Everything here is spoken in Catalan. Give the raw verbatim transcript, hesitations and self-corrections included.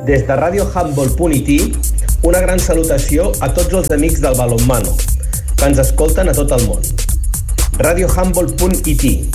Des de Radio Handball punt it, una gran salutació a tots els amics del balonmano, que ens escolten a tot el món. Radio Handball punt it,